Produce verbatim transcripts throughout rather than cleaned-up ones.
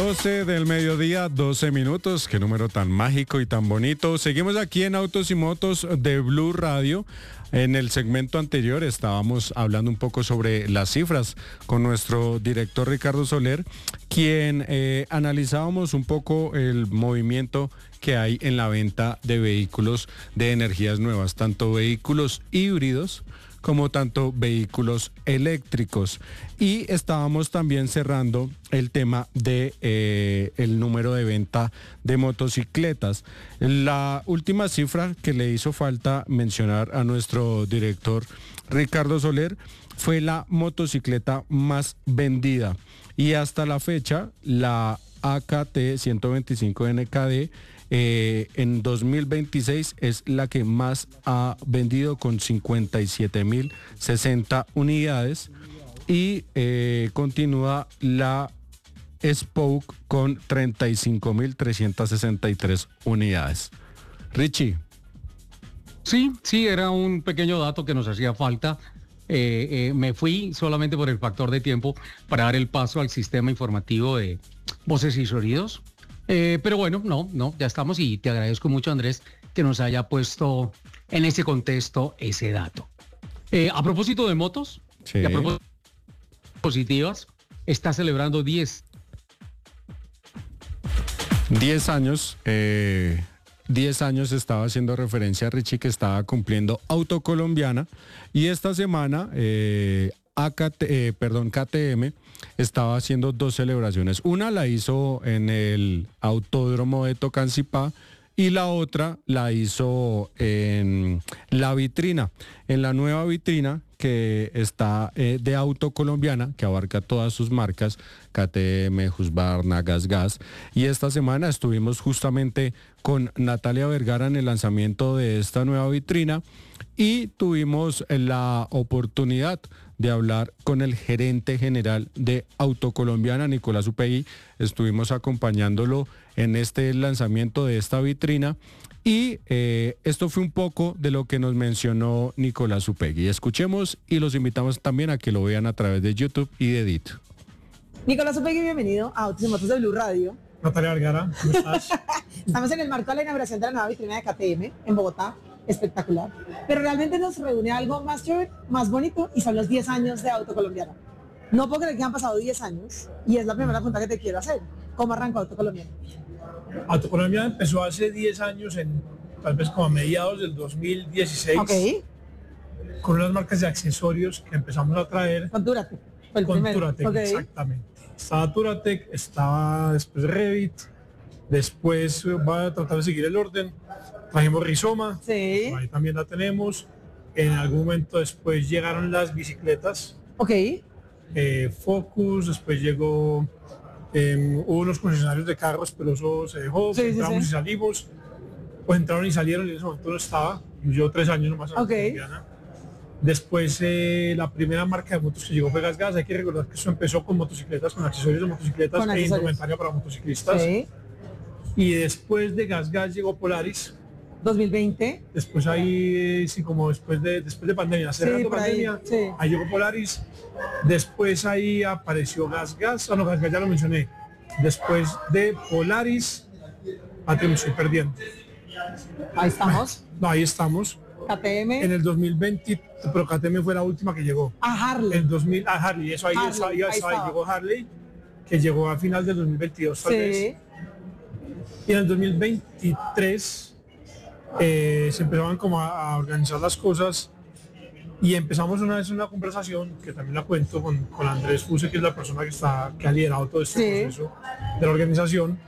doce del mediodía, doce minutos. Qué número tan mágico y tan bonito. Seguimos aquí en Autos y Motos de Blue Radio. En el segmento anterior estábamos hablando un poco sobre las cifras con nuestro director Ricardo Soler, quien eh, analizábamos un poco el movimiento que hay en la venta de vehículos de energías nuevas, tanto vehículos híbridos como tanto vehículos eléctricos. Y estábamos también cerrando el tema de eh, el número de venta de motocicletas. La última cifra que le hizo falta mencionar a nuestro director Ricardo Soler fue la motocicleta más vendida. Y hasta la fecha, la A K T ciento veinticinco N K D Eh, en dos mil veintiséis es la que más ha vendido con cincuenta y siete mil sesenta unidades y eh, continúa la Spoke con treinta y cinco mil trescientas sesenta y tres unidades. Richie. Sí, sí, era un pequeño dato que nos hacía falta. Eh, eh, me fui solamente por el factor de tiempo para dar el paso al sistema informativo de voces y sonidos. Eh, pero bueno, no, no, ya estamos y te agradezco mucho, Andrés, que nos haya puesto en ese contexto ese dato. Eh, a propósito de motos, sí. y a propósito de positivas, está celebrando diez. diez años, eh, diez años estaba haciendo referencia a Richie que estaba cumpliendo Autocolombiana y esta semana eh, A K T, eh, perdón, K T M estaba haciendo dos celebraciones. Una la hizo en el Autódromo de Tocancipá y la otra la hizo en la vitrina, en la nueva vitrina que está eh, de Autocolombiana, que abarca todas sus marcas, K T M, Husqvarna, Gas Gas. Y esta semana estuvimos justamente con Natalia Vergara en el lanzamiento de esta nueva vitrina y tuvimos la oportunidad de hablar con el gerente general de Autocolombiana, Nicolás Upegui. Estuvimos acompañándolo en este lanzamiento de esta vitrina y eh, esto fue un poco de lo que nos mencionó Nicolás Upegui. Escuchemos y los invitamos también a que lo vean a través de YouTube y de Edit. Nicolás Upegui, bienvenido a Autos y Motos de Blue Radio. Natalia Vergara, ¿cómo estás? Estamos en el marco de la inauguración de la nueva vitrina de K T M en Bogotá. Espectacular. Pero realmente nos reúne algo más chévere, más bonito, y son los diez años de Autocolombiana. No puedo creer que han pasado diez años y es la primera pregunta que te quiero hacer. ¿Cómo arrancó Autocolombiana? Autocolombiana empezó hace diez años, en, tal vez como a mediados del dos mil dieciséis, Ok. con unas marcas de accesorios que empezamos a traer. Con Duratec. Fue el con primero. Duratec, Ok. exactamente. Estaba Duratec, estaba después Revit, después va a tratar de seguir el orden. Trajimos Rizoma, Sí. ahí también la tenemos. En algún momento después llegaron las bicicletas, Ok. eh, Focus, después llegó, eh, hubo unos concesionarios de carros, pero eso se dejó, Sí, sí, entramos sí. y salimos, pues entraron y salieron y en ese momento no estaba, yo llevo tres años nomás en la Ok. colombiana. Después eh, la primera marca de motos que llegó fue Gas Gas. Hay que recordar que eso empezó con motocicletas, con accesorios de motocicletas Con e accesorios. indumentaria para motociclistas. Sí. Y después de Gas Gas llegó Polaris. dos mil veinte. Después ahí, sí, como después de, después de pandemia, cerrando por ahí, pandemia, sí. ahí llegó Polaris. Después ahí apareció Gas Gas, ah no, Gas Gas ya lo mencioné. Después de Polaris, ah, que me estoy perdiendo. Ahí estamos. No, ahí estamos. K T M. En el dos mil veinte, pero K T M fue la última que llegó. A Harley. En dos mil, ah, Harley, eso ahí, Harley, eso ahí, ahí eso ahí estaba. llegó Harley, que llegó a final del dos mil veintidós tal vez. Sí. Y en el dos mil veintitrés eh, se empezaban como a, a organizar las cosas y empezamos una vez una conversación que también la cuento con, con Andrés Fuse, que es la persona que está que ha liderado todo este Sí. proceso de la organización,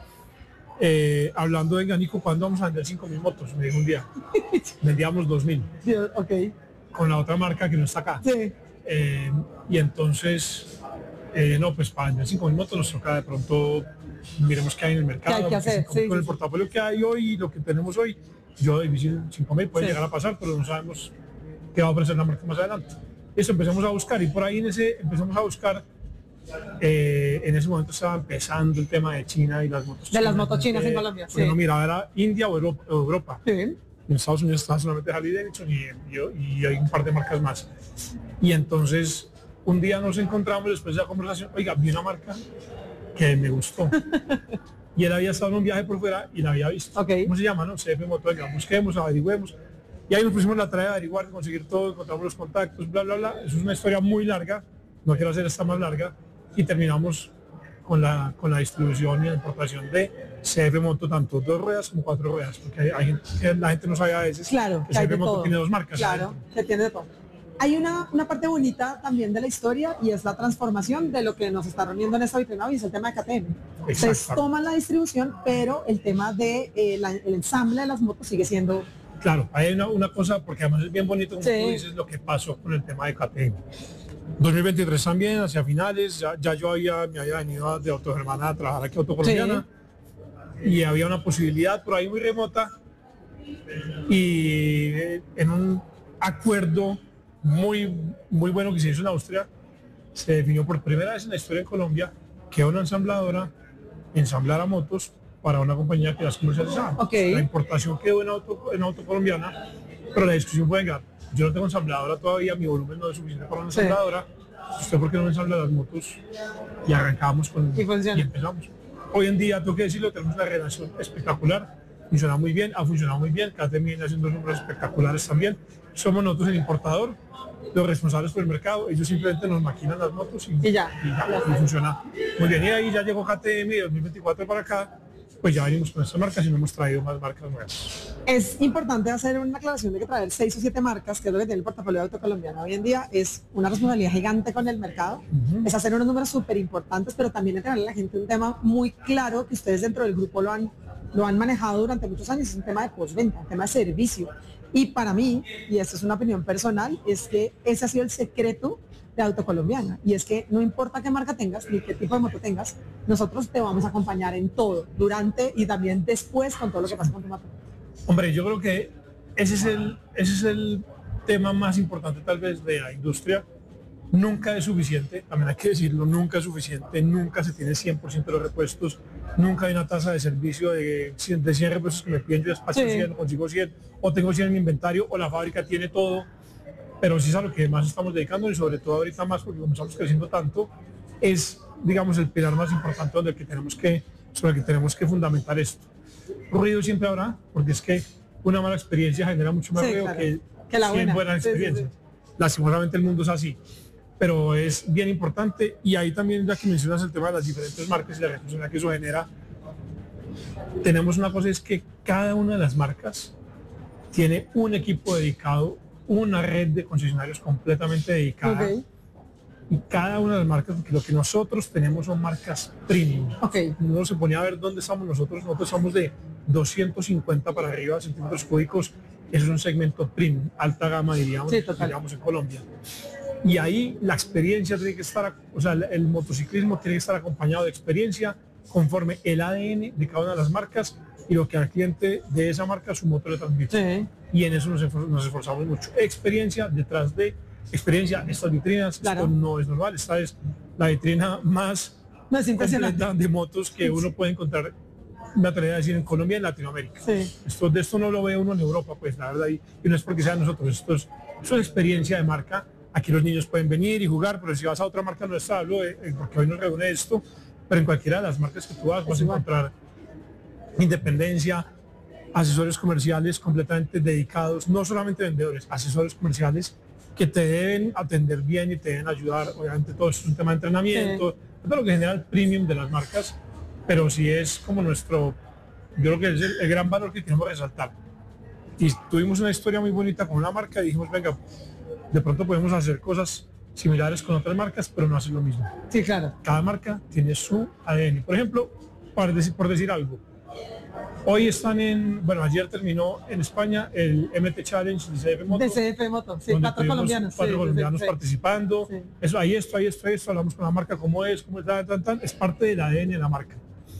eh, hablando de Ganico, ¿cuándo vamos a vender cinco mil motos? Me dijo un día. Vendíamos dos mil Dios, ok. con la otra marca que no está acá. Sí. Eh, y entonces, eh, no, pues para vender cinco mil motos nos toca de pronto, miremos qué hay en el mercado, ¿Qué hay que porque hacer? cinco- Sí, con el sí, sí. portafolio que hay hoy y lo que tenemos hoy, yo difícil cinco mil puede Sí. llegar a pasar, pero no sabemos qué va a ofrecer la marca más adelante. Eso empezamos a buscar y por ahí en ese empezamos a buscar, eh, en ese momento estaba empezando el tema de China y las motos De las motos chinas en eh, Colombia, porque sí. no miraba, era India o Europa. o Europa. Sí. En Estados Unidos estaba solamente Harley Davidson y, y, y hay un par de marcas más. Y entonces un día nos encontramos después de la conversación, oiga, vi una marca que me gustó. Y él había estado en un viaje por fuera y la había visto. Okay. ¿Cómo se llama? No? C F Moto, venga, busquemos, averigüemos. Y ahí nos pusimos la tarea de averiguar, conseguir todo, encontramos los contactos, bla, bla, bla. Eso es una historia muy larga, no quiero hacer esta más larga. Y terminamos con la, con la distribución y la importación de C F Moto, tanto dos ruedas como cuatro ruedas, porque hay, hay gente, la gente no sabe a veces claro, que C F Moto todo. Tiene dos marcas. Claro, que tiene de todo. Hay una, una parte bonita también de la historia y es la transformación de lo que nos está reuniendo en esta vitrina y es el tema de K T M. Ustedes toman la distribución, pero el tema de eh, la, el ensamble de las motos sigue siendo... Claro, hay una, una cosa, porque además es bien bonito, como sí. tú dices, lo que pasó con el tema de K T M. dos mil veintitrés también, hacia finales, ya, ya yo había, me había venido de Autogermana a trabajar aquí a Autocolombiana sí. y había una posibilidad por ahí muy remota y en un acuerdo muy, muy bueno que se hizo en Austria, se definió por primera vez en la historia de Colombia que una ensambladora ensamblara motos para una compañía que las comercializaba. Okay. La importación quedó en auto, en auto colombiana, pero la discusión fue, venga, yo no tengo ensambladora todavía, mi volumen no es suficiente para una sí. ensambladora, ¿usted por qué no ensambla las motos? Y arrancamos con y, y empezamos. Hoy en día, tengo que decirlo, tenemos una relación espectacular, funciona muy bien, ha funcionado muy bien, K T M viene haciendo números espectaculares también. Somos nosotros el importador, los responsables por el mercado, ellos simplemente nos maquinan las motos y, y ya, y ya y funciona muy bien. Y ahí ya llegó K T M de dos mil veinticuatro para acá, pues ya venimos con estas marcas y no hemos traído más marcas nuevas. Es importante hacer una aclaración de que traer seis o siete marcas, que es lo que tiene el portafolio de Auto Colombiano hoy en día, es una responsabilidad gigante con el mercado, uh-huh. es hacer unos números súper importantes, pero también entregarle a la gente un tema muy claro que ustedes dentro del grupo lo han, lo han manejado durante muchos años, es un tema de postventa, un tema de servicio. Y para mí, y esto es una opinión personal, es que ese ha sido el secreto de Autocolombiana, y es que no importa qué marca tengas ni qué tipo de moto tengas, nosotros te vamos a acompañar en todo, durante y también después con todo lo que pasa con tu moto. Hombre, yo creo que ese es el, ese es el tema más importante tal vez de la industria. Nunca es suficiente, también hay que decirlo, nunca es suficiente, nunca se tiene cien por ciento de los repuestos, nunca hay una tasa de servicio de cien, de cien repuestos que me piden, yo despacho sí. cien, consigo cien, o tengo cien en mi inventario, o la fábrica tiene todo, pero sí es a lo que más estamos dedicando y sobre todo ahorita más porque como estamos creciendo tanto, es, digamos, el pilar más importante donde el que tenemos que, sobre el que tenemos que fundamentar esto. Ruido siempre habrá, porque es que una mala experiencia genera mucho más sí, ruido claro. que, que la cien buena. buenas experiencias. Sí, sí, sí. Lastimosamente el mundo es así. Pero es bien importante y ahí también ya que mencionas el tema de las diferentes marcas y la responsabilidad que eso genera, tenemos una cosa, es que cada una de las marcas tiene un equipo dedicado, una red de concesionarios completamente dedicada okay. y cada una de las marcas, porque lo que nosotros tenemos son marcas premium. Okay. Uno se ponía a ver dónde estamos nosotros, nosotros somos de doscientos cincuenta para arriba centímetros cúbicos, eso es un segmento premium, alta gama diríamos, sí, diríamos en Colombia. Y ahí la experiencia tiene que estar, o sea, el, el motociclismo tiene que estar acompañado de experiencia conforme el A D N de cada una de las marcas y lo que al cliente de esa marca su motor le transmite. Sí. Y en eso nos, esfor nos esforzamos mucho. Experiencia detrás de experiencia, estas vitrinas, claro. Esto no es normal, esta es la vitrina más no, es completa de motos que uno puede encontrar, me atrevería a decir, en Colombia y en Latinoamérica. Sí. Esto, de esto no lo ve uno en Europa, pues la verdad, y, y no es porque sea nosotros, esto es, esto es experiencia de marca. Aquí los niños pueden venir y jugar, pero si vas a otra marca nuestra, hablo de, porque hoy nos reúne esto, pero en cualquiera de las marcas que tú vas, vas a encontrar independencia, asesores comerciales completamente dedicados, no solamente vendedores, asesores comerciales que te deben atender bien y te deben ayudar. Obviamente todo esto es un tema de entrenamiento, sí. todo lo que genera el premium de las marcas, pero sí es como nuestro, yo creo que es el, el gran valor que queremos resaltar. Y tuvimos una historia muy bonita con una marca y dijimos, venga, de pronto podemos hacer cosas similares con otras marcas, pero no hacer lo mismo. Sí, claro. Cada marca tiene su A D N. Por ejemplo, por decir, por decir algo, hoy están en, bueno, ayer terminó en España el M T Challenge de C F Moto. De C F Moto, sí, cuatro colombianos. Cuatro sí, colombianos sí, participando. Sí. Eso, hay esto, hay esto, hay esto, hablamos con la marca, cómo es, cómo es, tan, tan, tan, es parte del A D N de la marca.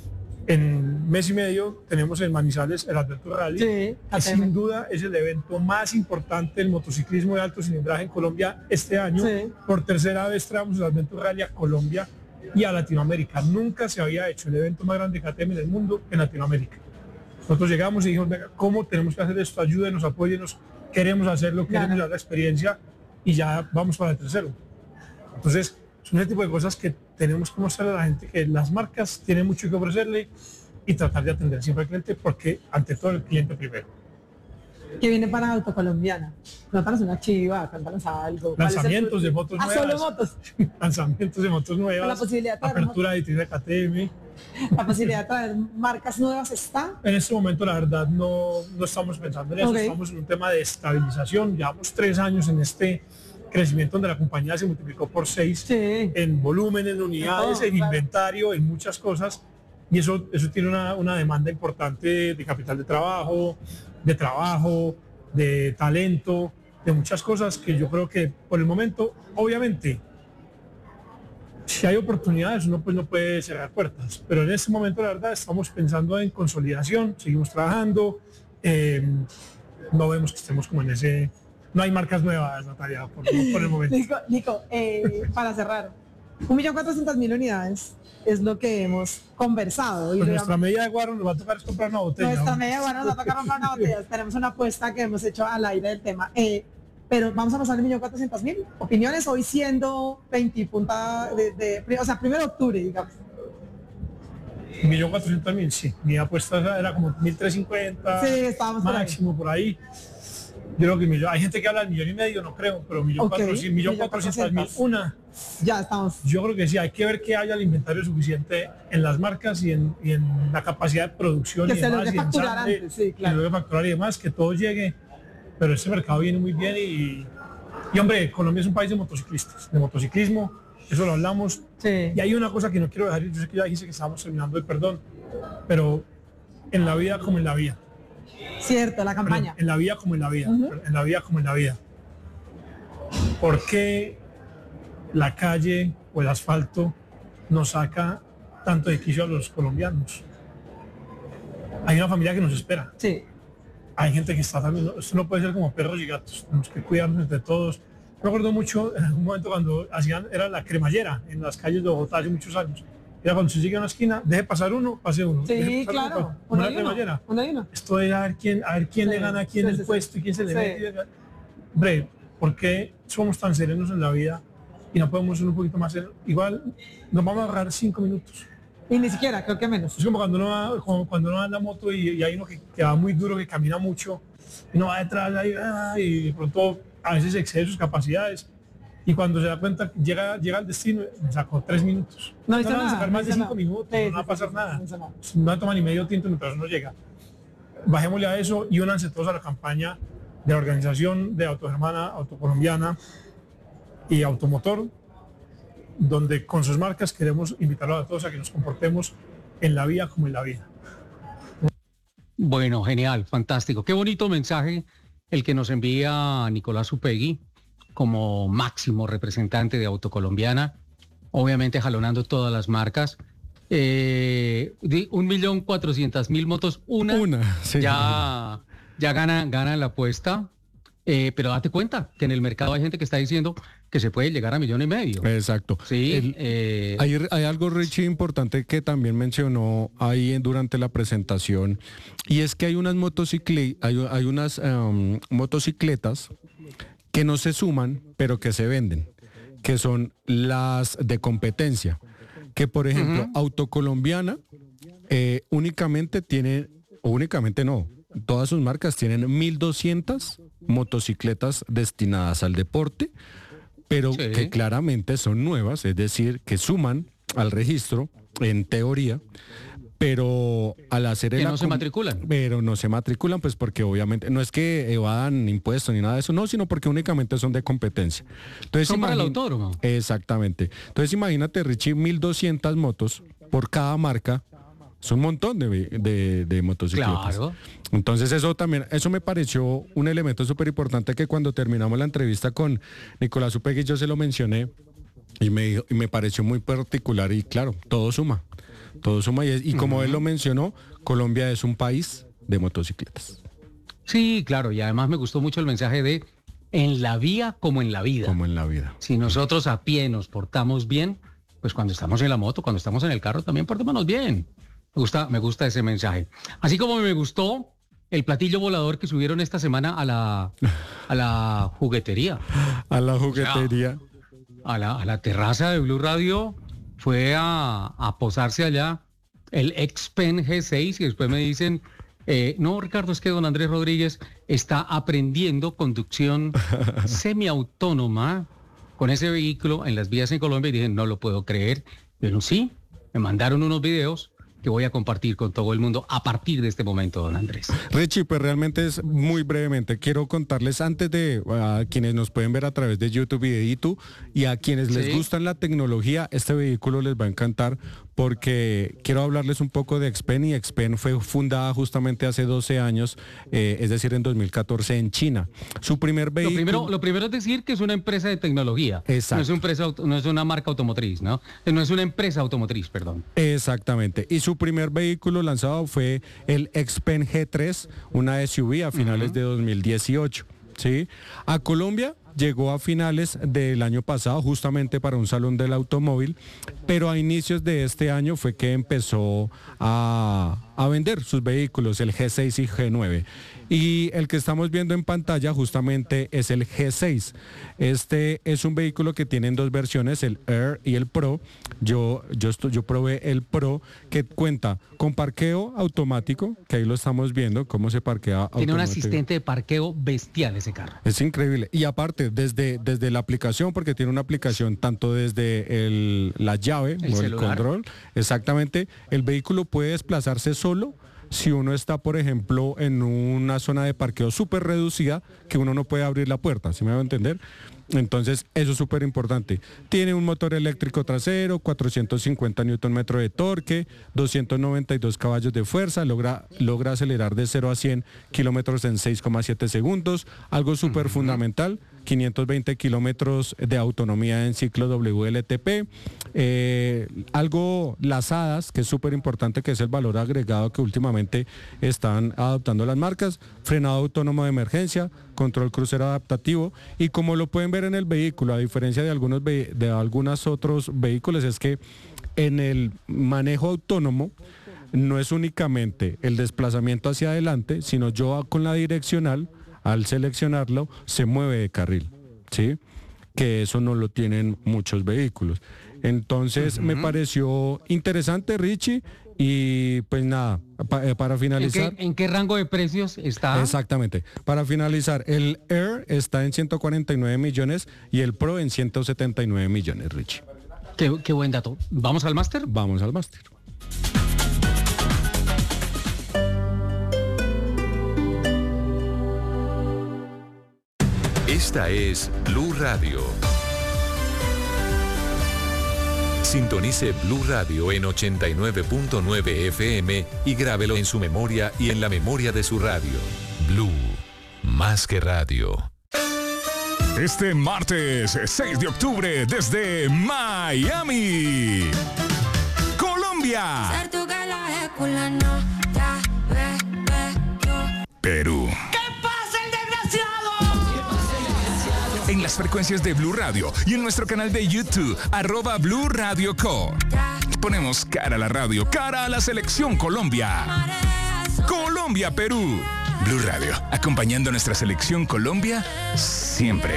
En mes y medio tenemos en Manizales el Adventure Rally, sí, que sin duda es el evento más importante del motociclismo de alto cilindraje en Colombia este año. Sí. Por tercera vez traemos el Adventure Rally a Colombia y a Latinoamérica. Nunca se había hecho el evento más grande de K T M en el mundo en Latinoamérica. Nosotros llegamos y dijimos, venga, ¿cómo tenemos que hacer esto? Ayúdenos, apóyenos, queremos hacerlo, queremos dar la experiencia y ya vamos para el tercero. Entonces, Son ese tipo de cosas que tenemos que mostrarle a la gente que las marcas tienen mucho que ofrecerle y tratar de atender siempre al cliente, porque ante todo el cliente primero. ¿Qué viene para Autocolombiana? Cuéntanos una chiva, cuéntanos algo. Lanzamientos de motos ah, nuevas. solo motos. Lanzamientos de motos nuevas. La posibilidad de apertura de tienda K T M. La posibilidad de traer marcas nuevas está. En este momento, la verdad, no, no estamos pensando en eso. Okay. Estamos en un tema de estabilización. Llevamos tres años en este crecimiento donde la compañía se multiplicó por seis sí. en volumen, en unidades, oh, en claro. inventario, en muchas cosas. Y eso, eso tiene una, una demanda importante de capital de trabajo, de trabajo, de talento, de muchas cosas que yo creo que por el momento, obviamente, si hay oportunidades, uno pues no puede cerrar puertas. Pero en este momento, la verdad, estamos pensando en consolidación, seguimos trabajando, eh, no vemos que estemos como en ese... No hay marcas nuevas, Natalia, por, por el momento. Nico, Nico eh, para cerrar, un millón cuatrocientas mil unidades es lo que hemos conversado. Y pues nuestra medida de guaro nos va a tocar es comprar una botella. Nuestra ¿no? medida de guaro nos va a tocar comprar una botella. Tenemos una apuesta que hemos hecho al aire del tema. Eh, pero vamos a pasar el millón cuatrocientos mil. Opiniones hoy siendo veinte punta de, de, o sea, primero de octubre, digamos. Un millón cuatrocientos mil, sí. Mi apuesta era como mil trescientos cincuenta. Sí, estábamos máximo por ahí. Por ahí. Yo creo que millón, hay gente que habla del millón y medio, no creo, pero millón okay. cuatrocientos, millón cuatrocientos mil, una. Ya estamos. Yo creo que sí, hay que ver que haya el inventario suficiente en las marcas y en, y en la capacidad de producción que y se demás, y facturar ensamble, antes, sí, claro. Que se facturar y demás, que todo llegue, pero este mercado viene muy bien y, y hombre, Colombia es un país de motociclistas, de motociclismo, eso lo hablamos. Sí. Y hay una cosa que no quiero dejar, yo sé que ya dije que estábamos terminando el perdón, pero en la vida como en la vida. Cierto, la campaña. En la vida como en la vida, uh-huh. en la vida como en la vida. ¿Por qué la calle o el asfalto nos saca tanto de quicio a los colombianos? Hay una familia que nos espera. Sí. Hay gente que está también, esto no puede ser como perros y gatos, tenemos que cuidarnos entre todos. Me acuerdo mucho en un momento cuando hacían, era la cremallera en las calles de Bogotá hace muchos años. Era cuando se llega a una esquina, deje pasar uno, pase uno. Sí, claro. Una, una cremallera. Una uno. Esto es a ver quién, a ver quién sí, le gana a quién sí, el sí, puesto y quién se le sí. mete. Hombre, ¿por qué somos tan serenos en la vida y no podemos ser un poquito más serenos? Igual nos vamos a agarrar cinco minutos. Y ni siquiera, creo que menos. Es como cuando uno va, como cuando uno va en la moto y, y hay uno que, que va muy duro, que camina mucho, y uno va detrás ahí, y de pronto a veces excede sus capacidades. Y cuando se da cuenta, llega, llega al destino, me sacó tres minutos. No, no, no van a sacar más no de cinco nada. minutos, sí, no sí, va a pasar sí, nada. sí, no, no va a tomar ni medio tinto mientras uno llega. Bajémosle a eso y únanse todos a la campaña de la organización de Autogermana, Autocolombiana y Automotor, donde con sus marcas queremos invitarlos a todos a que nos comportemos en la vida como en la vida. Bueno, genial, fantástico. Qué bonito mensaje el que nos envía Nicolás Upegui como máximo representante de Autocolombiana, obviamente jalonando todas las marcas. Eh, un millón cuatrocientas mil motos, una, una sí. ya, ya gana, gana la apuesta, eh, pero date cuenta que en el mercado hay gente que está diciendo que se puede llegar a millón y medio. Exacto. Sí, el, eh, hay, hay algo, Richie, importante que también mencionó ahí durante la presentación, y es que hay unas, motocicle, hay, hay unas um, motocicletas que no se suman, pero que se venden, que son las de competencia, que por ejemplo, uh-huh. Autocolombiana eh, únicamente tiene, o únicamente no, todas sus marcas tienen mil doscientas motocicletas destinadas al deporte, pero sí. que claramente son nuevas, es decir, que suman al registro, en teoría, pero al hacer el... Que no se matriculan. Pero no se matriculan, pues porque obviamente, no es que evadan impuestos ni nada de eso, no, sino porque únicamente son de competencia. Entonces, son imagín... para el autódromo. Exactamente. Entonces imagínate, Richie, mil doscientas motos por cada marca, es un montón de, de, de motocicletas. Claro. Entonces eso también, eso me pareció un elemento súper importante que cuando terminamos la entrevista con Nicolás Upegui yo se lo mencioné y me, dijo, y me pareció muy particular y claro, todo suma. Todo suma y, es, y como uh-huh. él lo mencionó, Colombia es un país de motocicletas. Sí, claro, y además me gustó mucho el mensaje de en la vía como en la vida. Como en la vida. Si nosotros a pie nos portamos bien, pues cuando estamos en la moto, cuando estamos en el carro, también portémonos bien. Me gusta, me gusta ese mensaje. Así como me gustó el platillo volador que subieron esta semana a la, a la juguetería. A la juguetería. O sea, a la, a la terraza de Blue Radio, fue a, a posarse allá el Xpen G seis y después me dicen, eh, no, Ricardo, es que don Andrés Rodríguez está aprendiendo conducción semiautónoma con ese vehículo en las vías en Colombia y dije, no lo puedo creer. Pero sí, me mandaron unos videos que voy a compartir con todo el mundo a partir de este momento, don Andrés. Richie, pues realmente es muy brevemente. Quiero contarles antes de a quienes nos pueden ver a través de YouTube y de YouTube y a quienes les Sí. gustan la tecnología, este vehículo les va a encantar porque quiero hablarles un poco de Xpen y Xpen fue fundada justamente hace doce años, eh, es decir, en dos mil catorce en China. Su primer Lo vehículo... primero, lo primero es decir que es una empresa de tecnología. Exacto. No es, una empresa, auto- no es una marca automotriz, ¿no? No es una empresa automotriz, perdón. Exactamente. Y su primer vehículo lanzado fue el Xpen G tres, una S U V a finales uh-huh. de dos mil dieciocho. ¿Sí? A Colombia llegó a finales del año pasado justamente para un salón del automóvil, pero a inicios de este año fue que empezó a, a vender sus vehículos, el G seis y G nueve. Y el que estamos viendo en pantalla justamente es el G seis. Este es un vehículo que tiene dos versiones, el Air y el Pro. Yo, yo, estoy, yo probé el Pro, que cuenta con parqueo automático, que ahí lo estamos viendo, cómo se parquea automático. Tiene un asistente de parqueo bestial ese carro. Es increíble. Y aparte, desde, desde la aplicación, porque tiene una aplicación tanto desde el, la llave el o el celular. control, exactamente, el vehículo puede desplazarse solo si uno está, por ejemplo, en una zona de parqueo súper reducida, que uno no puede abrir la puerta, ¿sí me va a entender? Entonces, eso es súper importante. Tiene un motor eléctrico trasero, cuatrocientos cincuenta newton metros de torque, doscientos noventa y dos caballos de fuerza, logra, logra acelerar de cero a cien kilómetros en seis coma siete segundos, algo súper uh-huh. fundamental, quinientos veinte kilómetros de autonomía en ciclo W L T P, eh, algo las hadas, que es súper importante, que es el valor agregado que últimamente están adoptando las marcas, frenado autónomo de emergencia, control crucero adaptativo, y como lo pueden ver en el vehículo, a diferencia de algunos ve- de algunos otros vehículos, es que en el manejo autónomo no es únicamente el desplazamiento hacia adelante, sino yo con la direccional, al seleccionarlo, se mueve de carril, ¿sí? Que eso no lo tienen muchos vehículos. Entonces uh-huh. me pareció interesante, Richie, y pues nada, pa, para finalizar... ¿En qué, ¿En qué rango de precios está? Exactamente. Para finalizar, el Air está en ciento cuarenta y nueve millones y el Pro en ciento setenta y nueve millones, Richie. Qué, qué buen dato. ¿Vamos al máster? Vamos al máster. Esta es Blue Radio. Sintonice Blue Radio en ochenta y nueve punto nueve F M y grábelo en su memoria y en la memoria de su radio. Blue, más que radio. Este martes seis de octubre desde Miami, Colombia, Perú. En las frecuencias de Blue Radio y en nuestro canal de YouTube, arroba Blue Radio Co. Ponemos cara a la radio, cara a la selección Colombia. Colombia, Perú. Blue Radio, acompañando a nuestra selección Colombia siempre.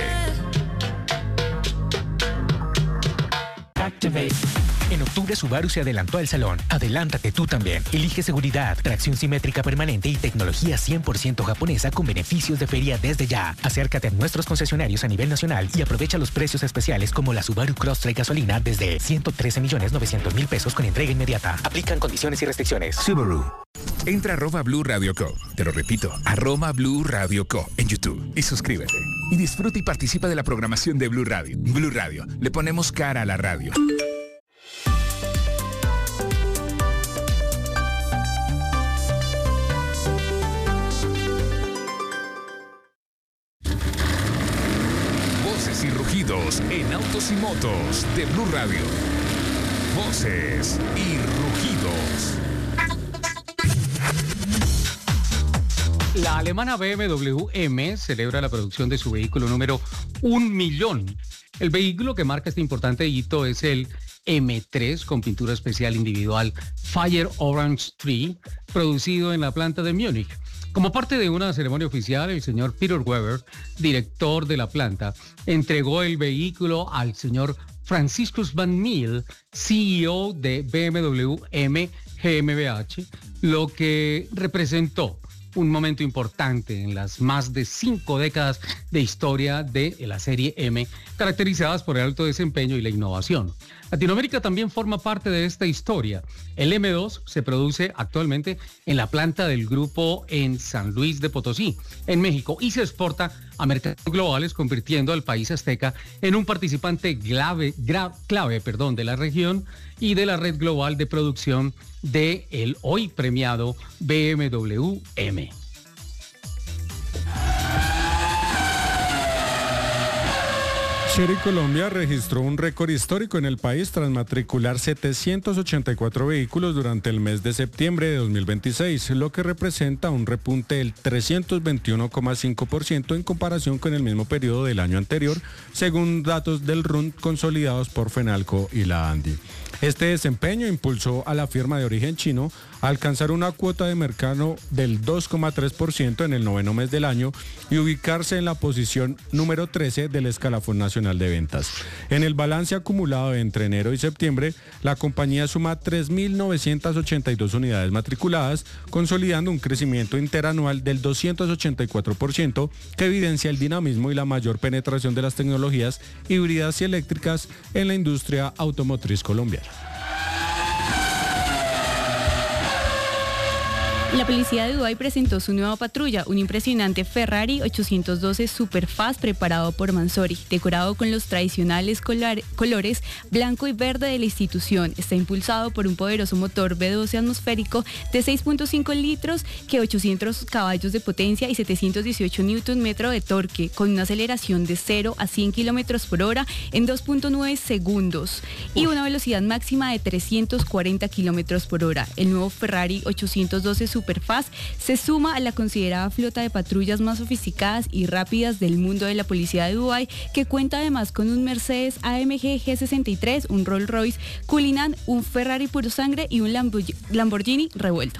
Activate. En octubre Subaru se adelantó al salón. Adelántate tú también. Elige seguridad, tracción simétrica permanente y tecnología cien por ciento japonesa con beneficios de feria desde ya. Acércate a nuestros concesionarios a nivel nacional y aprovecha los precios especiales como la Subaru Crosstrek gasolina desde ciento trece millones novecientos mil pesos con entrega inmediata. Aplican condiciones y restricciones. Subaru. Entra a arroba Blue Radio Co. Te lo repito, arroba Blue Radio Co. en YouTube y suscríbete. Y disfruta y participa de la programación de Blue Radio. Blue Radio, le ponemos cara a la radio. Voces y rugidos en autos y motos de Blue Radio. Voces y rugidos. La alemana B M W M celebra la producción de su vehículo número un millón. El vehículo que marca este importante hito es el M tres con pintura especial individual Fire Orange tres, producido en la planta de Múnich. Como parte de una ceremonia oficial, el señor Peter Weber, director de la planta, entregó el vehículo al señor Franciscus Van Meel, C E O de B M W M G m b H, lo que representó un momento importante en las más de cinco décadas de historia de la serie M, caracterizadas por el alto desempeño y la innovación. Latinoamérica también forma parte de esta historia. El M dos se produce actualmente en la planta del grupo en San Luis de Potosí, en México, y se exporta a mercados globales, convirtiendo al país azteca en un participante clave, gra, clave perdón, de la región y de la red global de producción de el hoy premiado B M W M. Chery Colombia registró un récord histórico en el país tras matricular setecientos ochenta y cuatro vehículos durante el mes de septiembre de dos mil veintiséis, lo que representa un repunte del trescientos veintiuno coma cinco por ciento en comparación con el mismo periodo del año anterior, según datos del R U N consolidados por Fenalco y la ANDI. Este desempeño impulsó a la firma de origen chino a alcanzar una cuota de mercado del dos coma tres por ciento en el noveno mes del año y ubicarse en la posición número trece del escalafón nacional de ventas. En el balance acumulado entre enero y septiembre, la compañía suma tres mil novecientas ochenta y dos unidades matriculadas, consolidando un crecimiento interanual del doscientos ochenta y cuatro por ciento que evidencia el dinamismo y la mayor penetración de las tecnologías híbridas y eléctricas en la industria automotriz colombiana. La policía de Dubái presentó su nueva patrulla, un impresionante Ferrari ochocientos doce Superfast preparado por Mansory, decorado con los tradicionales color, colores blanco y verde de la institución. Está impulsado por un poderoso motor V doce atmosférico de seis punto cinco litros, que ochocientos caballos de potencia y setecientos dieciocho newton metro de torque, con una aceleración de cero a cien kilómetros por hora en dos punto nueve segundos y una velocidad máxima de trescientos cuarenta kilómetros por hora. El nuevo Ferrari ochocientos doce Superfast Superfast se suma a la considerada flota de patrullas más sofisticadas y rápidas del mundo de la policía de Dubái, que cuenta además con un Mercedes A M G G sesenta y tres, un Rolls Royce Cullinan, un Ferrari puro sangre y un Lamborghini revuelto.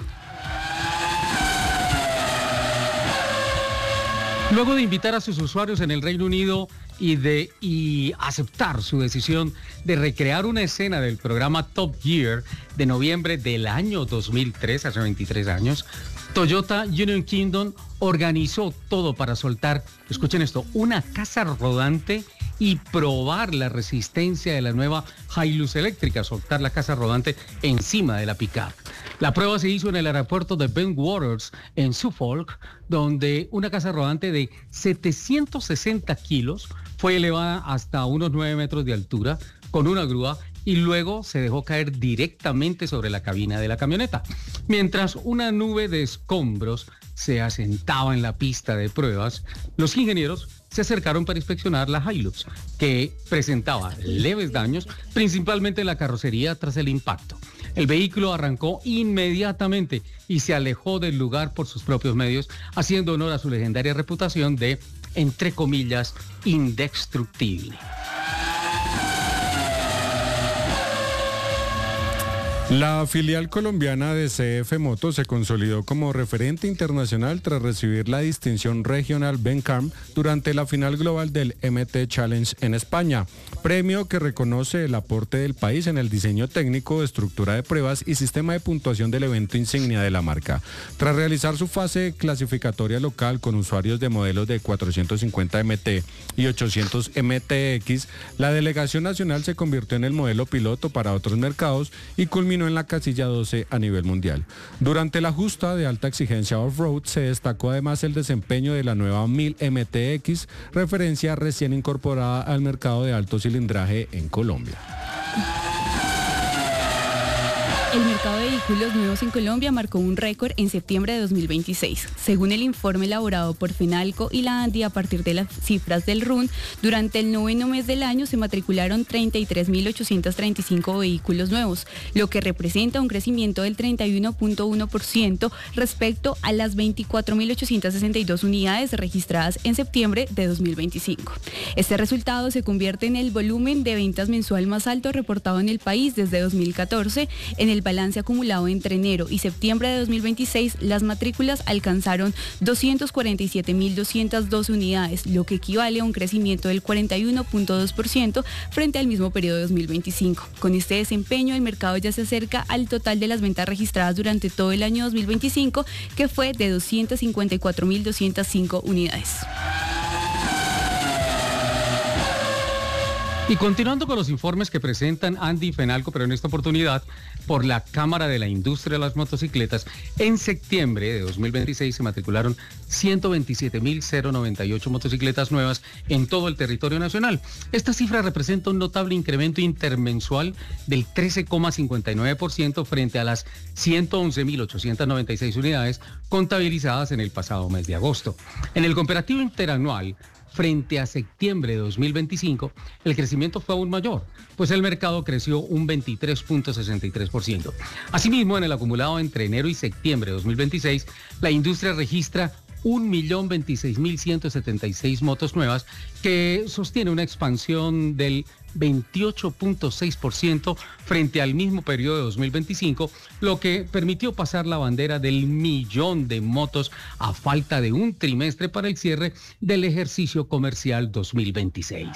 Luego de invitar a sus usuarios en el Reino Unido y de y aceptar su decisión de recrear una escena del programa Top Gear de noviembre del año dos mil tres, hace veintitrés años, Toyota United Kingdom organizó todo para soltar, escuchen esto, una casa rodante y probar la resistencia de la nueva Hilux eléctrica, soltar la casa rodante encima de la pick-up. La prueba se hizo en el aeropuerto de Bentwaters, en Suffolk, donde una casa rodante de setecientos sesenta kilos fue elevada hasta unos nueve metros de altura con una grúa y luego se dejó caer directamente sobre la cabina de la camioneta. Mientras una nube de escombros se asentaba en la pista de pruebas, los ingenieros se acercaron para inspeccionar la Hilux, que presentaba leves daños, principalmente en la carrocería tras el impacto. El vehículo arrancó inmediatamente y se alejó del lugar por sus propios medios, haciendo honor a su legendaria reputación de, entre comillas, indestructible. La filial colombiana de C F Motos se consolidó como referente internacional tras recibir la distinción regional Bencam durante la final global del M T Challenge en España, premio que reconoce el aporte del país en el diseño técnico, estructura de pruebas y sistema de puntuación del evento insignia de la marca. Tras realizar su fase clasificatoria local con usuarios de modelos de cuatrocientos cincuenta M T y ochocientos M T X, la delegación nacional se convirtió en el modelo piloto para otros mercados y culminó en la casilla doce a nivel mundial. Durante la justa de alta exigencia off-road se destacó además el desempeño de la nueva mil M T X, referencia recién incorporada al mercado de alto cilindraje en Colombia. El mercado de vehículos nuevos en Colombia marcó un récord en septiembre de dos mil veintiséis. Según el informe elaborado por Fenalco y la ANDI, a partir de las cifras del R U N, durante el noveno mes del año se matricularon treinta y tres mil ochocientos treinta y cinco vehículos nuevos, lo que representa un crecimiento del treinta y uno punto uno por ciento respecto a las veinticuatro mil ochocientos sesenta y dos unidades registradas en septiembre de dos mil veinticinco. Este resultado se convierte en el volumen de ventas mensual más alto reportado en el país desde dos mil catorce, en el balance acumulado entre enero y septiembre de dos mil veintiséis, las matrículas alcanzaron doscientos cuarenta y siete mil doscientas dos unidades, lo que equivale a un crecimiento del cuarenta y uno punto dos por ciento frente al mismo periodo de dos mil veinticinco. Con este desempeño, el mercado ya se acerca al total de las ventas registradas durante todo el año dos mil veinticinco, que fue de doscientas cincuenta y cuatro mil doscientas cinco unidades. Y continuando con los informes que presentan Andy y Fenalco, pero en esta oportunidad por la Cámara de la Industria de las Motocicletas, en septiembre de dos mil veintiséis se matricularon ciento veintisiete mil noventa y ocho motocicletas nuevas en todo el territorio nacional. Esta cifra representa un notable incremento intermensual del trece coma cincuenta y nueve por ciento frente a las ciento once mil ochocientas noventa y seis unidades contabilizadas en el pasado mes de agosto. En el comparativo interanual, frente a septiembre de dos mil veinticinco, el crecimiento fue aún mayor, pues el mercado creció un veintitrés punto sesenta y tres por ciento. Asimismo, en el acumulado entre enero y septiembre de dos mil veintiséis, la industria registra un millón veintiséis mil ciento setenta y seis motos nuevas, que sostiene una expansión del veintiocho punto seis por ciento frente al mismo periodo de dos mil veinticinco, lo que permitió pasar la bandera del millón de motos a falta de un trimestre para el cierre del ejercicio comercial dos mil veintiséis.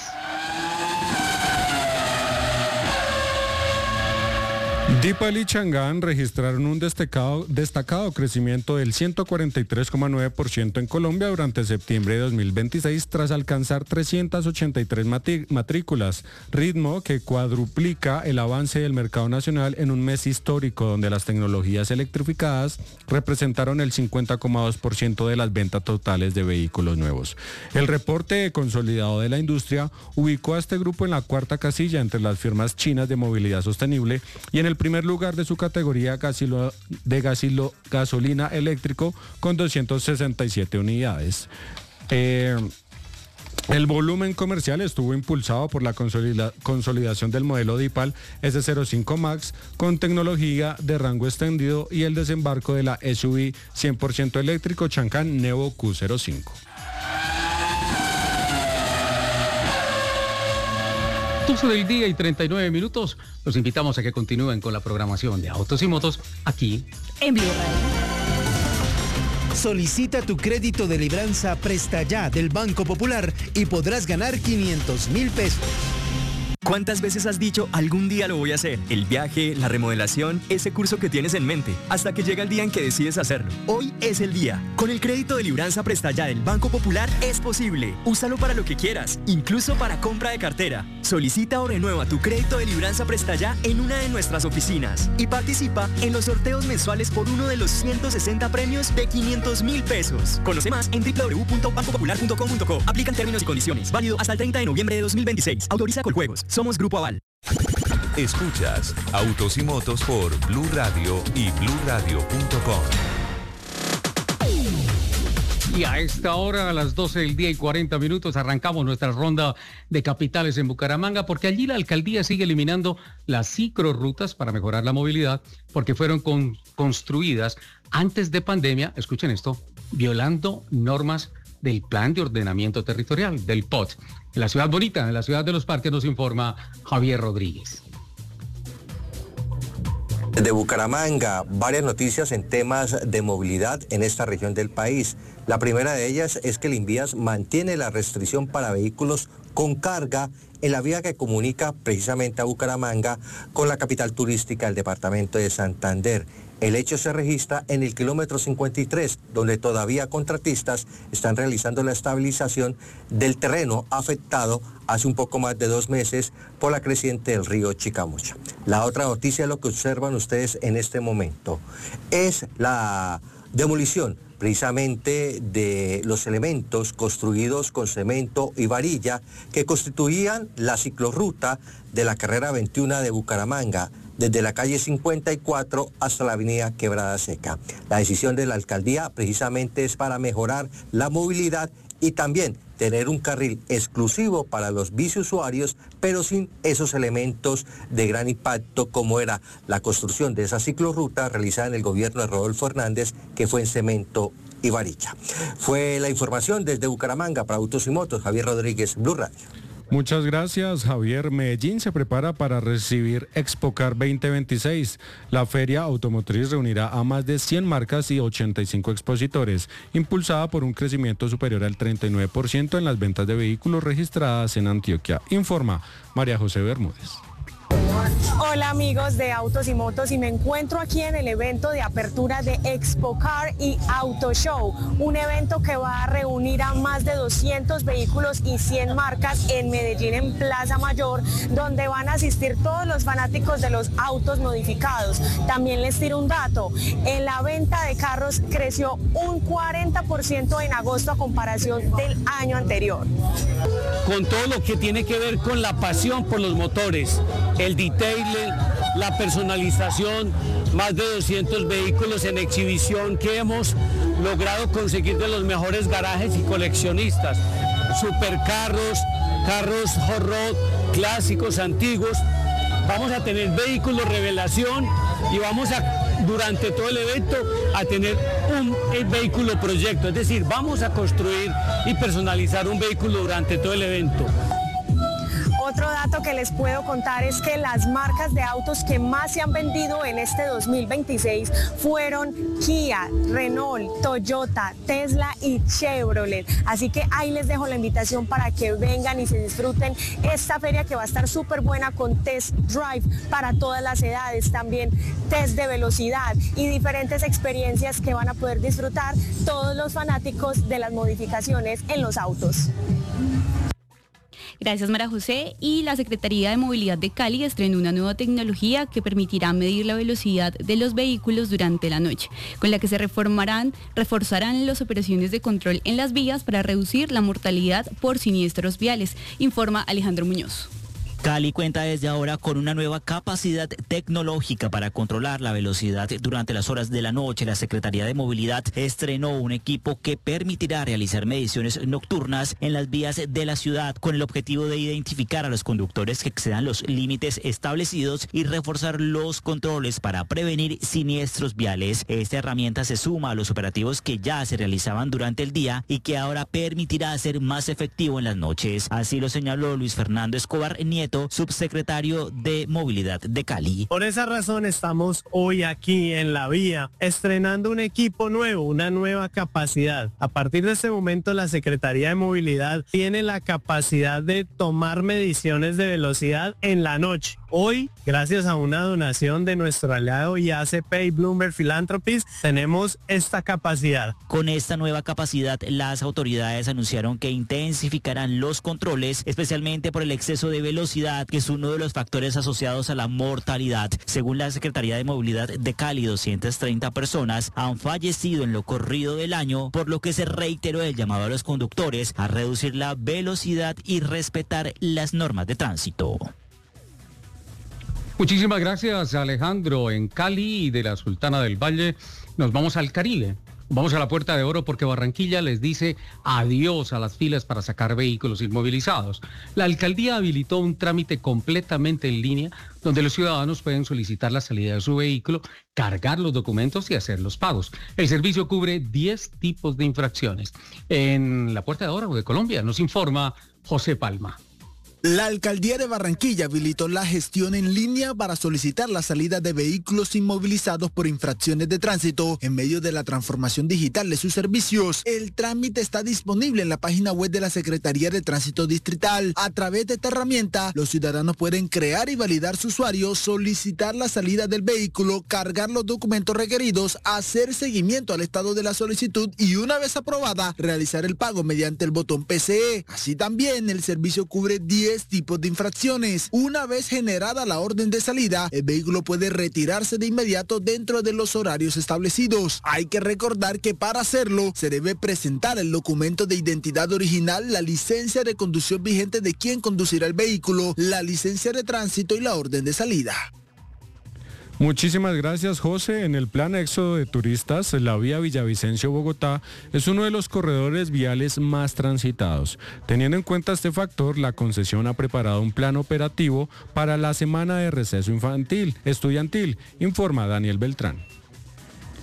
Dipal y Chang'an registraron un destacado, destacado crecimiento del ciento cuarenta y tres coma nueve por ciento en Colombia durante septiembre de dos mil veintiséis tras alcanzar trescientas ochenta y tres matrículas, ritmo que cuadruplica el avance del mercado nacional en un mes histórico donde las tecnologías electrificadas representaron el cincuenta coma dos por ciento de las ventas totales de vehículos nuevos. El reporte consolidado de la industria ubicó a este grupo en la cuarta casilla entre las firmas chinas de movilidad sostenible y en el primer lugar de su categoría gasilo, de gasilo, gasolina eléctrico con doscientas sesenta y siete unidades. Eh, el volumen comercial estuvo impulsado por la consolida, consolidación del modelo Dipal S cero cinco Max con tecnología de rango extendido y el desembarco de la S U V cien por ciento eléctrico Changan Nevo Q cero cinco. doce del día y treinta y nueve minutos. Los invitamos a que continúen con la programación de Autos y Motos aquí en Blue Radio. Solicita tu crédito de libranza Presta Ya del Banco Popular y podrás ganar quinientos mil pesos. ¿Cuántas veces has dicho algún día lo voy a hacer? El viaje, la remodelación, ese curso que tienes en mente, hasta que llega el día en que decides hacerlo. Hoy es el día. Con el crédito de libranza Presta Ya del Banco Popular es posible. Úsalo para lo que quieras, incluso para compra de cartera. Solicita o renueva tu crédito de libranza Presta Ya en una de nuestras oficinas y participa en los sorteos mensuales por uno de los ciento sesenta premios de quinientos mil pesos. Conoce más en doble u doble u doble u punto banco popular punto com punto co. Aplican términos y condiciones. Válido hasta el treinta de noviembre de dos mil veintiséis. Autoriza Coljuegos. Somos Grupo Aval. Escuchas Autos y Motos por Blue Radio y blue radio punto com. Y a esta hora, a las doce del día y cuarenta minutos, arrancamos nuestra ronda de capitales en Bucaramanga, porque allí la alcaldía sigue eliminando las ciclorrutas para mejorar la movilidad, porque fueron con, construidas antes de pandemia, escuchen esto, violando normas del Plan de Ordenamiento Territorial, del P O T. En la ciudad bonita, en la ciudad de los parques, nos informa Javier Rodríguez. De Bucaramanga, varias noticias en temas de movilidad en esta región del país. La primera de ellas es que el Invías mantiene la restricción para vehículos con carga en la vía que comunica precisamente a Bucaramanga con la capital turística del departamento de Santander. El hecho se registra en el kilómetro cincuenta y tres, donde todavía contratistas están realizando la estabilización del terreno afectado hace un poco más de dos meses por la creciente del río Chicamocha. La otra noticia, lo que observan ustedes en este momento, es la demolición precisamente de los elementos construidos con cemento y varilla que constituían la ciclorruta de la carrera veintiuno de Bucaramanga, desde la calle cincuenta y cuatro hasta la avenida Quebrada Seca. La decisión de la alcaldía precisamente es para mejorar la movilidad y también tener un carril exclusivo para los biciusuarios, pero sin esos elementos de gran impacto como era la construcción de esa ciclorruta realizada en el gobierno de Rodolfo Hernández, que fue en cemento y varilla. Fue la información desde Bucaramanga para Autos y Motos, Javier Rodríguez, Blue Radio. Muchas gracias, Javier. Medellín se prepara para recibir Expocar veinte veintiséis. La feria automotriz reunirá a más de cien marcas y ochenta y cinco expositores, impulsada por un crecimiento superior al treinta y nueve por ciento en las ventas de vehículos registradas en Antioquia, informa María José Bermúdez. Hola amigos de Autos y Motos, y me encuentro aquí en el evento de apertura de Expocar y Auto Show, un evento que va a reunir a más de doscientos vehículos y cien marcas en Medellín, en Plaza Mayor, donde van a asistir todos los fanáticos de los autos modificados. También les tiro un dato: en la venta de carros creció un cuarenta por ciento en agosto a comparación del año anterior. Con todo lo que tiene que ver con la pasión por los motores, el detailing, la personalización, más de doscientos vehículos en exhibición que hemos logrado conseguir de los mejores garajes y coleccionistas, supercarros, carros hot rod, clásicos, antiguos. Vamos a tener vehículos revelación y vamos a, durante todo el evento, a tener un vehículo proyecto, es decir, vamos a construir y personalizar un vehículo durante todo el evento. Otro dato que les puedo contar es que las marcas de autos que más se han vendido en este dos mil veintiséis fueron Kia, Renault, Toyota, Tesla y Chevrolet. Así que ahí les dejo la invitación para que vengan y se disfruten esta feria, que va a estar súper buena, con test drive para todas las edades, también test de velocidad y diferentes experiencias que van a poder disfrutar todos los fanáticos de las modificaciones en los autos. Gracias, María José. Y la Secretaría de Movilidad de Cali estrenó una nueva tecnología que permitirá medir la velocidad de los vehículos durante la noche, con la que se reformarán, reforzarán las operaciones de control en las vías para reducir la mortalidad por siniestros viales, informa Alejandro Muñoz. Cali cuenta desde ahora con una nueva capacidad tecnológica para controlar la velocidad durante las horas de la noche. La Secretaría de Movilidad estrenó un equipo que permitirá realizar mediciones nocturnas en las vías de la ciudad, con el objetivo de identificar a los conductores que excedan los límites establecidos y reforzar los controles para prevenir siniestros viales. Esta herramienta se suma a los operativos que ya se realizaban durante el día y que ahora permitirá ser más efectivo en las noches. Así lo señaló Luis Fernando Escobar Nieto, subsecretario de Movilidad de Cali. Por esa razón estamos hoy aquí en la vía estrenando un equipo nuevo, una nueva capacidad. A partir de este momento la Secretaría de Movilidad tiene la capacidad de tomar mediciones de velocidad en la noche. Hoy, gracias a una donación de nuestro aliado I A C P y Bloomberg Philanthropies, tenemos esta capacidad. Con esta nueva capacidad, las autoridades anunciaron que intensificarán los controles, especialmente por el exceso de velocidad, que es uno de los factores asociados a la mortalidad. Según la Secretaría de Movilidad de Cali, doscientas treinta personas han fallecido en lo corrido del año, por lo que se reiteró el llamado a los conductores a reducir la velocidad y respetar las normas de tránsito. Muchísimas gracias, Alejandro. En Cali y de la Sultana del Valle nos vamos al Caribe. Vamos a la Puerta de Oro porque Barranquilla les dice adiós a las filas para sacar vehículos inmovilizados. La alcaldía habilitó un trámite completamente en línea donde los ciudadanos pueden solicitar la salida de su vehículo, cargar los documentos y hacer los pagos. El servicio cubre diez tipos de infracciones. En la Puerta de Oro de Colombia nos informa José Palma. La alcaldía de Barranquilla habilitó la gestión en línea para solicitar la salida de vehículos inmovilizados por infracciones de tránsito en medio de la transformación digital de sus servicios. El trámite está disponible en la página web de la Secretaría de Tránsito Distrital. A través de esta herramienta, los ciudadanos pueden crear y validar su usuario, solicitar la salida del vehículo, cargar los documentos requeridos, hacer seguimiento al estado de la solicitud y, una vez aprobada, realizar el pago mediante el botón P C E. Así también, el servicio cubre diez tipos de infracciones. Una vez generada la orden de salida, el vehículo puede retirarse de inmediato dentro de los horarios establecidos. Hay que recordar que para hacerlo se debe presentar el documento de identidad original, la licencia de conducción vigente de quien conducirá el vehículo, la licencia de tránsito y la orden de salida. Muchísimas gracias, José. En el plan éxodo de turistas, la vía Villavicencio-Bogotá es uno de los corredores viales más transitados. Teniendo en cuenta este factor, la concesión ha preparado un plan operativo para la semana de receso infantil, estudiantil, informa Daniel Beltrán.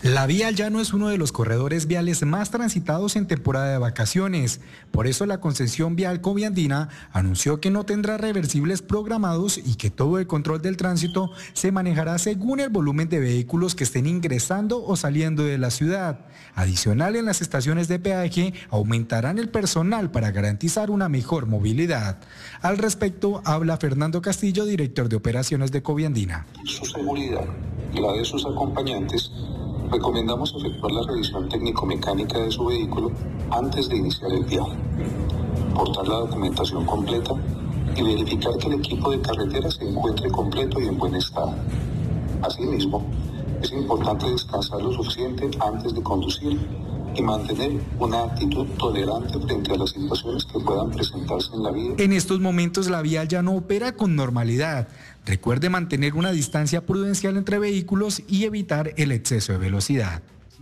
La vía al llano es uno de los corredores viales más transitados en temporada de vacaciones. Por eso la concesión vial Coviandina anunció que no tendrá reversibles programados y que todo el control del tránsito se manejará según el volumen de vehículos que estén ingresando o saliendo de la ciudad. Adicional, en las estaciones de peaje aumentarán el personal para garantizar una mejor movilidad. Al respecto, habla Fernando Castillo, director de operaciones de Coviandina. Su seguridad y la de sus acompañantes, recomendamos efectuar la revisión técnico-mecánica de su vehículo antes de iniciar el viaje, portar la documentación completa y verificar que el equipo de carretera se encuentre completo y en buen estado. Asimismo, es importante descansar lo suficiente antes de conducir y mantener una actitud tolerante frente a las situaciones que puedan presentarse en la vía. En estos momentos la vía ya no opera con normalidad. Recuerde mantener una distancia prudencial entre vehículos y evitar el exceso de velocidad.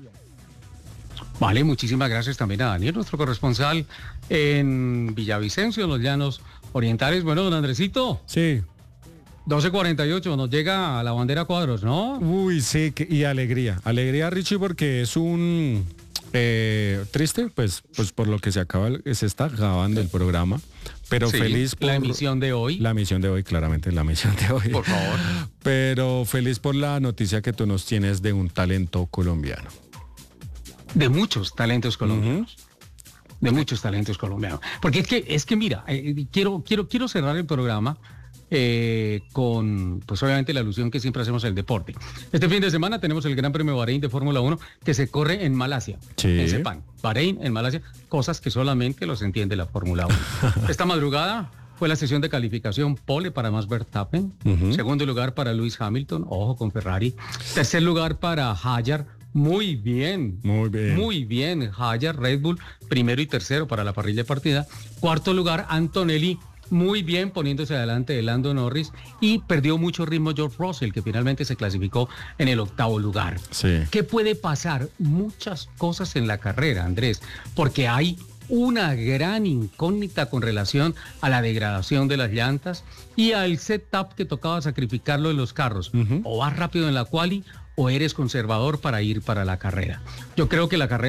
Vale, muchísimas gracias también a Daniel, nuestro corresponsal en Villavicencio, en los Llanos Orientales. Bueno, don Andresito. Sí. doce cuarenta y ocho, nos llega a la bandera cuadros, ¿no? Uy, sí, que, y alegría. Alegría, Richie, porque es un... Eh, triste, pues, pues por lo que se acaba, se está acabando el programa, pero sí, feliz por la emisión de hoy. La emisión de hoy, claramente la emisión de hoy. Por favor. Pero feliz por la noticia que tú nos tienes de un talento colombiano. De muchos talentos colombianos. Uh-huh. De muchos talentos colombianos. Porque es que, es que mira, eh, quiero, quiero, quiero cerrar el programa Eh, con, pues obviamente la alusión que siempre hacemos al deporte. Este fin de semana tenemos el Gran Premio Bahrein de Fórmula uno que se corre en Malasia, sí. en Sepang. Bahrein, en Malasia, cosas que solamente los entiende la Fórmula uno. Esta madrugada fue la sesión de calificación pole para Max Verstappen, uh-huh. segundo lugar para Lewis Hamilton, ojo con Ferrari, tercer lugar para Hadjar. Muy bien, muy bien, muy bien, Hadjar, Red Bull, primero y tercero para la parrilla de partida, cuarto lugar Antonelli, muy bien poniéndose adelante de Lando Norris, y perdió mucho ritmo George Russell, que finalmente se clasificó en el octavo lugar. Sí. ¿Qué puede pasar? Muchas cosas en la carrera, Andrés, porque hay una gran incógnita con relación a la degradación de las llantas y al setup que tocaba sacrificarlo en los carros. Uh-huh. O vas rápido en la quali o eres conservador para ir para la carrera. Yo creo que la carrera